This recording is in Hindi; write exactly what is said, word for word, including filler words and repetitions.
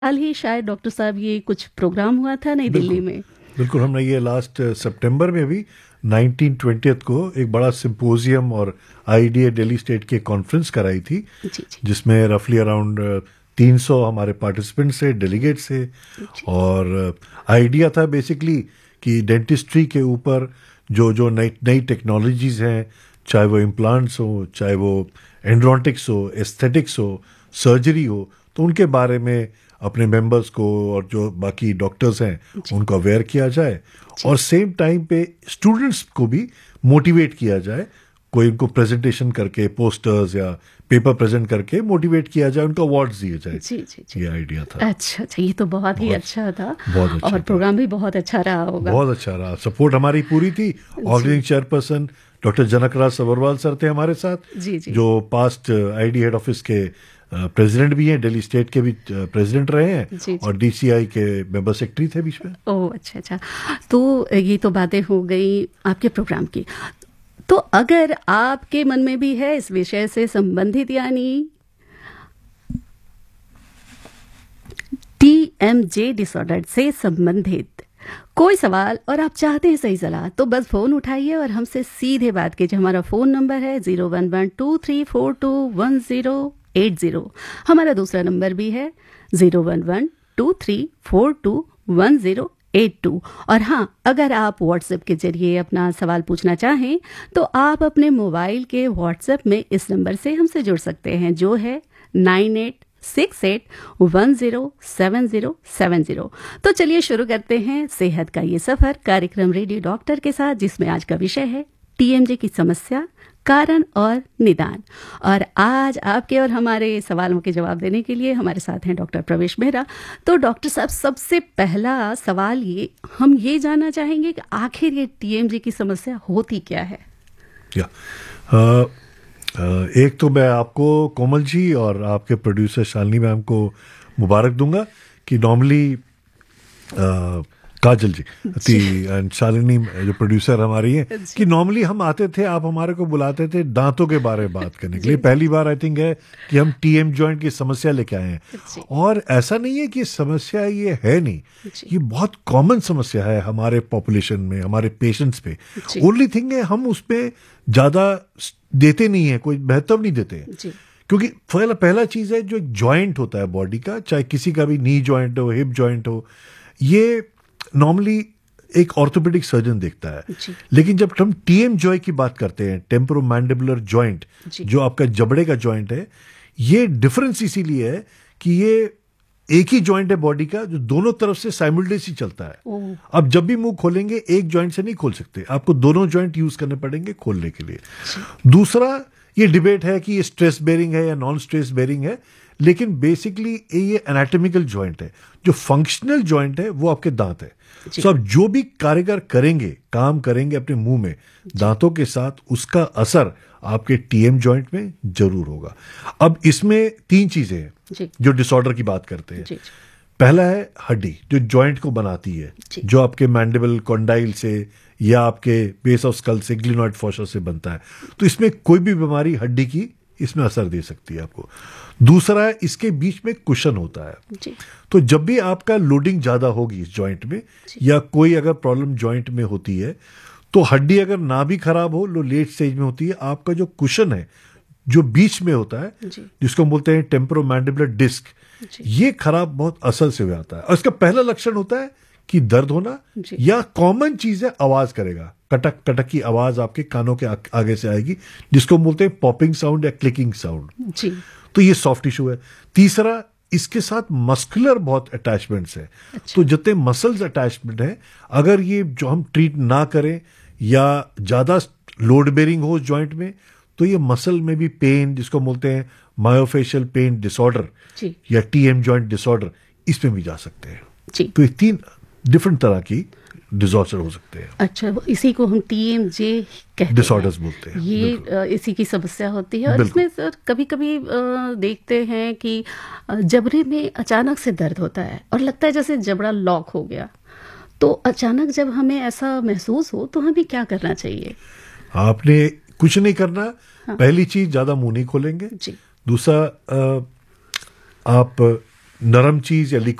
हाल ही शायद डॉक्टर साहब ये कुछ प्रोग्राम हुआ था नई दिल्ली बिल्कुल में। बिल्कुल हमने ये लास्ट सितंबर में भी नाइनटीन ट्वेंटियथ को एक बड़ा सिंपोजियम और आईडीए दिल्ली स्टेट की कॉन्फ्रेंस कराई थी, जी जी जिसमें रफली अराउंड तीन सौ हमारे पार्टिसिपेंट्स थे, डेलीगेट्स थे। जी और आइडिया था बेसिकली कि डेंटिस्ट्री के ऊपर जो जो नई नई टेक्नोलॉजीज हैं, चाहे वो इम्प्लांट्स हो, चाहे वो एंड्रोनटिक्स हो, एस्थेटिक्स हो, सर्जरी हो, तो उनके बारे में अपने मेंबर्स को और जो बाकी डॉक्टर्स हैं जी उनको अवेयर किया जाए, जी और सेम टाइम पे स्टूडेंट्स को भी मोटिवेट किया जाए। कोई उनको प्रेजेंटेशन करके, पोस्टर्स या पेपर प्रेजेंट करके मोटिवेट किया जाए, उनको अवार्ड्स दिए जाए। जी जी जी। ये आइडिया था। अच्छा अच्छा, ये तो बहुत ही बहुत अच्छा था। बहुत अच्छा और था। प्रोग्राम भी बहुत अच्छा रहा होगा। बहुत अच्छा रहा, सपोर्ट हमारी पूरी थी। जी ऑर्गेनाइजिंग चेयरपर्सन डॉक्टर जनक राज सबरवाल सर थे हमारे साथ, जी जी जो पास्ट आईडी हेड ऑफिस के प्रेसिडेंट भी हैं, दिल्ली स्टेट के भी प्रेसिडेंट रहे हैं, जी जी। और डीसीआई के मेंबर सेक्रेटरी थे बीच में। ओह अच्छा अच्छा। तो ये तो बातें हो गई आपके प्रोग्राम की। तो अगर आपके मन में भी है इस विषय से संबंधित, यानी टीएमजे डिसऑर्डर से संबंधित कोई सवाल और आप चाहते हैं सही सलाह, तो बस फोन उठाइए और हमसे सीधे बात कीजिए। हमारा फोन नंबर है zero one one two three four to one zero eight zero. हमारा दूसरा नंबर भी है zero one one two three four to one zero eight to. और हाँ, अगर आप व्हाट्सएप के जरिए अपना सवाल पूछना चाहें तो आप अपने मोबाइल के व्हाट्सएप में इस नंबर से हमसे जुड़ सकते हैं, जो है nine eight six eight one zero seven zero seven zero. तो चलिए शुरू करते हैं सेहत का ये सफर, कार्यक्रम रेडियो डॉक्टर के साथ, जिसमें आज का विषय है टीएमजे की समस्या, कारण और निदान। और आज आपके और हमारे सवालों के जवाब देने के लिए हमारे साथ हैं डॉक्टर प्रवेश मेहरा। तो डॉक्टर साहब, सबसे पहला सवाल ये हम ये जानना चाहेंगे कि आखिर ये टीएमजे की समस्या होती क्या है? या अ, अ, एक तो मैं आपको कोमल जी और आपके प्रोड्यूसर शालिनी मैम को मुबारक दूंगा कि नॉर्मली काजल जी थी एंड शालिनी जो प्रोड्यूसर हमारी हैं, कि नॉर्मली हम आते थे, आप हमारे को बुलाते थे दांतों के बारे में बात करने के लिए। पहली बार आई थिंक है कि हम टीएम जॉइंट की समस्या लेके आए हैं। और ऐसा नहीं है कि समस्या ये है नहीं, ये बहुत कॉमन समस्या है हमारे पॉपुलेशन में, हमारे पेशेंट्स पे। ओनली थिंग है हम उस पर ज्यादा देते नहीं है, कोई महत्व नहीं देते हैं। क्योंकि पहला पहला चीज है जो एक जॉइंट होता है बॉडी का, चाहे किसी का भी नी जॉइंट हो, हिप जॉइंट हो, ये नॉर्मली एक ऑर्थोपेडिक सर्जन देखता है। लेकिन जब हम टीएम जॉय की बात करते हैं, टेम्पोरोमैंडिबुलर जॉइंट, जो आपका जबड़े का जॉइंट है, ये डिफरेंस इसीलिए है कि ये एक ही जॉइंट है बॉडी का जो दोनों तरफ से साइमल्टेनियसली चलता है। अब जब भी मुंह खोलेंगे एक जॉइंट से नहीं खोल सकते, आपको दोनों जॉइंट यूज करने पड़ेंगे खोलने के लिए। दूसरा, ये डिबेट है कि ये स्ट्रेस बेरिंग है या नॉन स्ट्रेस बेरिंग है, लेकिन बेसिकली ये एनाटॉमिकल जॉइंट है। जो फंक्शनल जॉइंट है वो आपके दांत है। सो अब जो भी कारीगर करेंगे, काम करेंगे अपने मुंह में दांतों के साथ, उसका असर आपके टीएम जॉइंट में जरूर होगा। अब इसमें तीन चीजें हैं जो डिसऑर्डर की बात करते हैं। पहला है हड्डी, जो जॉइंट को बनाती है, जो आपके मैंडिबल कॉन्डाइल से या आपके बेस ऑफ स्कल से, ग्लिनॉइड फॉसा से बनता है। तो इसमें कोई भी बीमारी हड्डी की इसमें असर दे सकती है आपको। दूसरा है, इसके बीच में कुशन होता है। जी। तो जब भी आपका लोडिंग ज्यादा होगी इस जॉइंट में, या कोई अगर प्रॉब्लम जॉइंट में होती है, तो हड्डी अगर ना भी खराब हो, लो लेट स्टेज में होती है, आपका जो कुशन है जो बीच में होता है, जिसको हम बोलते हैं टेम्पोरोमैंडिबुलर डिस्क, ये खराब बहुत असर से हो जाता है। और इसका पहला लक्षण होता है कि दर्द होना, या कॉमन चीज है आवाज करेगा, कटक कटक की आवाज आपके कानों के आगे से आएगी, जिसको बोलते हैं पॉपिंग साउंड या क्लिकिंग साउंड। जी। तो ये सॉफ्ट टिश्यू है। तीसरा, इसके साथ मस्कुलर बहुत अटैचमेंट्स है। अच्छा। तो जितने मसल्स अटैचमेंट है, अगर ये जो हम ट्रीट ना करें या ज्यादा लोड बेरिंग हो जॉइंट में, तो ये मसल में भी पेन, जिसको बोलते हैं मायोफेशियल पेन डिसऑर्डर या टीएम जॉइंट डिसऑर्डर, इसमें भी जा सकते हैं। जी। तो ये तीन डिफरेंट तरह की डिसऑर्डर हो सकते हैं। अच्छा, इसी को हम टीएमजे कहते हैं, डिसऑर्डर्स बोलते हैं। ये इसी की समस्या होती है। और इसमें सर कभी कभी देखते हैं कि जबड़े में अचानक से दर्द होता है और लगता है जैसे जबड़ा लॉक हो गया। तो अचानक जब हमें ऐसा महसूस हो तो हमें क्या करना चाहिए? आपने कुछ नहीं करना। हाँ। पहली चीज, ज्यादा मुंह नहीं खोलेंगे। जी। दूसरा, आप नरम चीज या